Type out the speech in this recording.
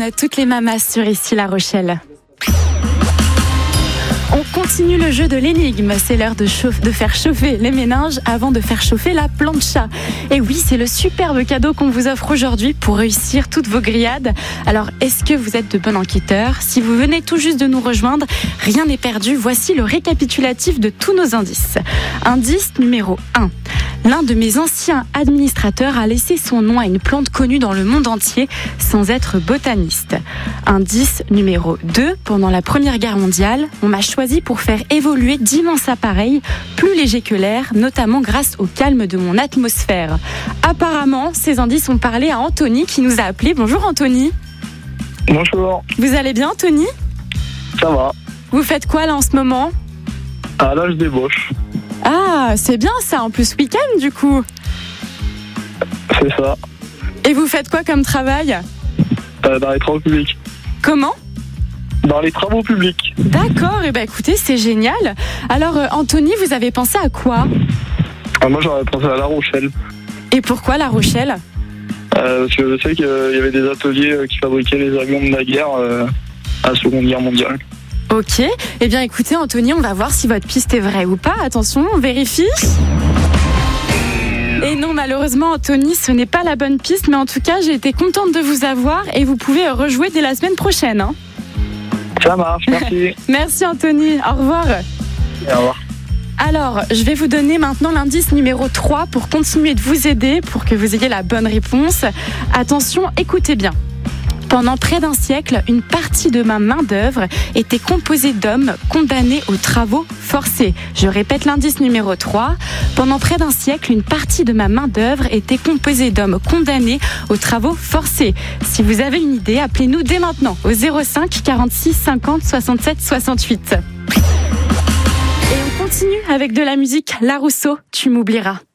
toutes les mamas sur Ici La Rochelle. On continue le jeu de l'énigme, c'est l'heure de faire chauffer les méninges avant de faire chauffer la plancha. Et oui, c'est le superbe cadeau qu'on vous offre aujourd'hui pour réussir toutes vos grillades. Alors, est-ce que vous êtes de bons enquêteurs ? Si vous venez tout juste de nous rejoindre, rien n'est perdu, voici le récapitulatif de tous nos indices. Indice numéro 1. L'un de mes anciens administrateurs a laissé son nom à une plante connue dans le monde entier sans être botaniste. Indice numéro 2. Pendant la Première Guerre mondiale, on m'a choisi pour faire évoluer d'immenses appareils plus légers que l'air, notamment grâce au calme de mon atmosphère. Apparemment, ces indices ont parlé à Anthony qui nous a appelé. Bonjour Anthony. Bonjour. Vous allez bien Anthony ? Ça va. Vous faites quoi là en ce moment ? Ah là, je débauche. Ah, c'est bien ça, en plus week-end du coup. C'est ça. Et vous faites quoi comme travail ? Dans les travaux publics. Comment ? Dans les travaux publics. D'accord, et écoutez, c'est génial. Alors Anthony, vous avez pensé à quoi ? Moi, j'aurais pensé à La Rochelle. Et pourquoi La Rochelle ? Parce que je sais qu'il y avait des ateliers qui fabriquaient les avions de la guerre à la Seconde Guerre mondiale. Ok, eh bien écoutez Anthony, on va voir si votre piste est vraie ou pas. Attention, on vérifie. Et non, malheureusement Anthony, ce n'est pas la bonne piste, mais en tout cas, j'ai été contente de vous avoir et vous pouvez rejouer dès la semaine prochaine. Hein. Ça marche, merci. Merci Anthony, au revoir. Et au revoir. Alors, je vais vous donner maintenant l'indice numéro 3 pour continuer de vous aider, pour que vous ayez la bonne réponse. Attention, écoutez bien. Pendant près d'un siècle, une partie de ma main-d'œuvre était composée d'hommes condamnés aux travaux forcés. Je répète l'indice numéro 3. Pendant près d'un siècle, une partie de ma main-d'œuvre était composée d'hommes condamnés aux travaux forcés. Si vous avez une idée, appelez-nous dès maintenant au 05 46 50 67 68. Et on continue avec de la musique. La Rousseau, tu m'oublieras.